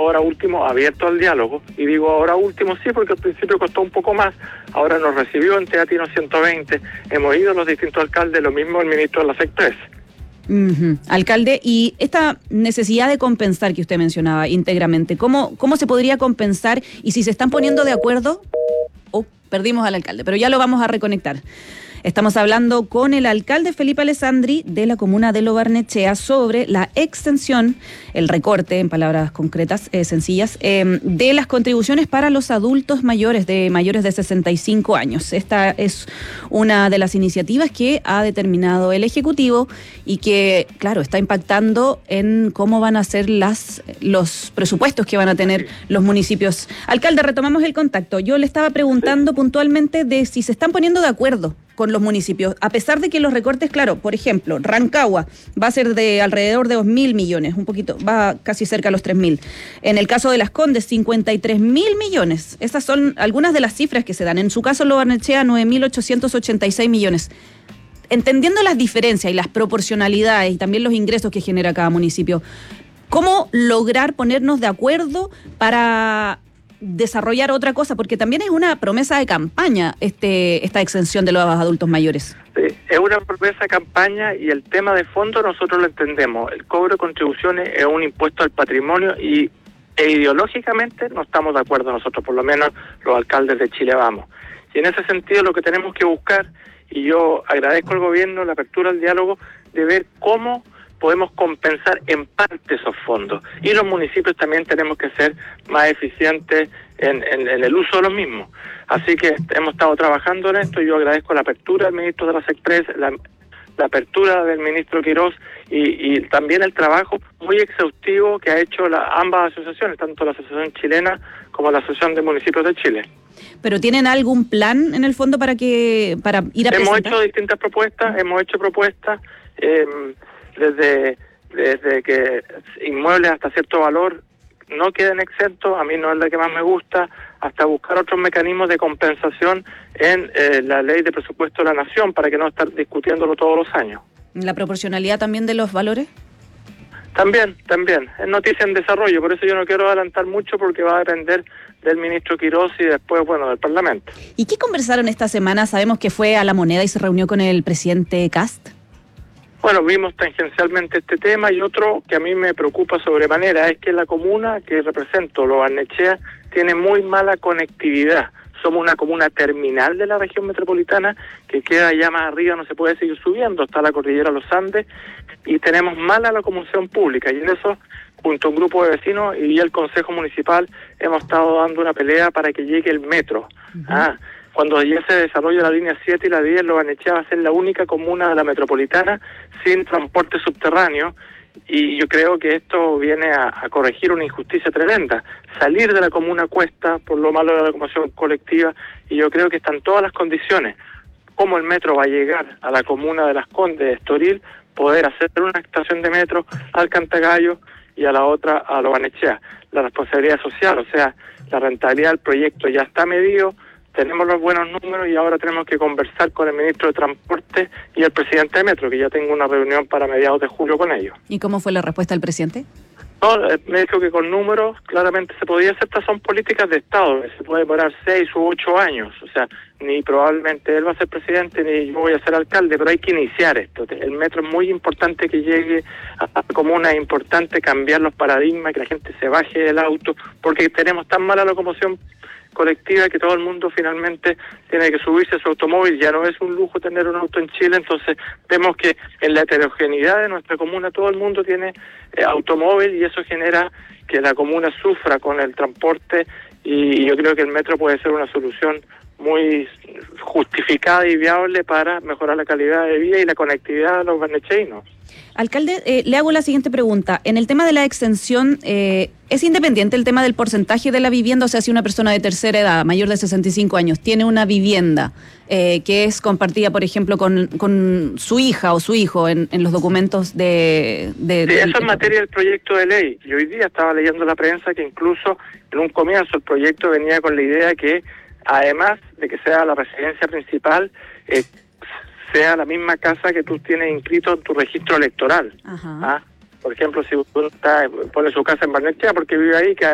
ahora último abierto al diálogo, y digo ahora último sí porque al principio costó un poco más, ahora nos recibió en Teatino 120, hemos ido los distintos alcaldes, lo mismo el ministro de la SEC3. Uh-huh. Alcalde, y esta necesidad de compensar que usted mencionaba íntegramente, ¿cómo se podría compensar? Y si se están poniendo de acuerdo, perdimos al alcalde, pero ya lo vamos a reconectar. Estamos hablando con el alcalde Felipe Alessandri de la comuna de Lo Barnechea sobre la extensión, el recorte, en palabras concretas, sencillas, de las contribuciones para los adultos mayores de 65 años. Esta es una de las iniciativas que ha determinado el Ejecutivo y que, claro, está impactando en cómo van a ser los presupuestos que van a tener los municipios. Alcalde, retomamos el contacto. Yo le estaba preguntando puntualmente de si se están poniendo de acuerdo con los municipios, a pesar de que los recortes, claro, por ejemplo, Rancagua va a ser de alrededor de 2.000 millones, un poquito, va casi cerca a los 3.000. En el caso de Las Condes, 53.000 millones. Esas son algunas de las cifras que se dan. En su caso, Lo Barnechea, 9.886 millones. Entendiendo las diferencias y las proporcionalidades y también los ingresos que genera cada municipio, ¿cómo lograr ponernos de acuerdo para desarrollar otra cosa? Porque también es una promesa de campaña esta exención de los adultos mayores. Sí, es una promesa de campaña y el tema de fondo nosotros lo entendemos. El cobro de contribuciones es un impuesto al patrimonio e ideológicamente no estamos de acuerdo nosotros, por lo menos los alcaldes de Chile Vamos. Y en ese sentido lo que tenemos que buscar, y yo agradezco al gobierno la apertura al diálogo, de ver cómo podemos compensar en parte esos fondos. Y los municipios también tenemos que ser más eficientes en el uso de los mismos. Así que hemos estado trabajando en esto y yo agradezco la apertura del ministro de la SEC3, la apertura del ministro Quirós y también el trabajo muy exhaustivo que ha hecho ambas asociaciones, tanto la Asociación Chilena como la Asociación de Municipios de Chile. ¿Pero tienen algún plan en el fondo para ir a presentar? Hemos hecho distintas propuestas, desde que inmuebles hasta cierto valor no queden exentos, a mí no es la que más me gusta, hasta buscar otros mecanismos de compensación en la ley de presupuesto de la Nación para que no estar discutiéndolo todos los años. ¿La proporcionalidad también de los valores? También, es noticia en desarrollo, por eso yo no quiero adelantar mucho porque va a depender del ministro Quirós y después, del Parlamento. ¿Y qué conversaron esta semana? Sabemos que fue a La Moneda y se reunió con el presidente Kast. Bueno, vimos tangencialmente este tema y otro que a mí me preocupa sobremanera es que la comuna que represento, Lo Barnechea, tiene muy mala conectividad. Somos una comuna terminal de la región metropolitana que queda allá más arriba, no se puede seguir subiendo hasta la cordillera de los Andes y tenemos mala locomoción pública y en eso, junto a un grupo de vecinos y el Consejo Municipal, hemos estado dando una pelea para que llegue el metro. Uh-huh. Cuando ya se desarrolla la línea 7 y la 10, Lo Barnechea va a ser la única comuna de la metropolitana sin transporte subterráneo y yo creo que esto viene a corregir una injusticia tremenda. Salir de la comuna cuesta por lo malo de la locomoción colectiva y yo creo que están todas las condiciones. Cómo el metro va a llegar a la comuna de Las Condes, de Estoril, poder hacer una estación de metro al Cantagallo y a la otra a Lo Barnechea. La responsabilidad social, o sea, la rentabilidad del proyecto ya está medido. Tenemos los buenos números y ahora tenemos que conversar con el ministro de Transporte y el presidente de Metro, que ya tengo una reunión para mediados de julio con ellos. ¿Y cómo fue la respuesta del presidente? No, me dijo que con números claramente se podía hacer, estas son políticas de Estado, se puede demorar 6 u 8 años, o sea, ni probablemente él va a ser presidente ni yo voy a ser alcalde, pero hay que iniciar esto. El metro es muy importante que llegue a la comuna, es importante cambiar los paradigmas, que la gente se baje del auto, porque tenemos tan mala locomoción colectiva que todo el mundo finalmente tiene que subirse a su automóvil, ya no es un lujo tener un auto en Chile, entonces vemos que en la heterogeneidad de nuestra comuna todo el mundo tiene automóvil y eso genera que la comuna sufra con el transporte y yo creo que el metro puede ser una solución muy justificada y viable para mejorar la calidad de vida y la conectividad de los barnecheínos. Alcalde, le hago la siguiente pregunta. En el tema de la extensión, ¿es independiente el tema del porcentaje de la vivienda? O sea, si una persona de tercera edad, mayor de 65 años, tiene una vivienda que es compartida, por ejemplo, con su hija o su hijo en los documentos de eso es materia del proyecto de ley. Y hoy día estaba leyendo la prensa que incluso en un comienzo el proyecto venía con la idea que, además de que sea la residencia principal, sea la misma casa que tú tienes inscrito en tu registro electoral. Por ejemplo, si uno pone su casa en Barnechea porque vive ahí, que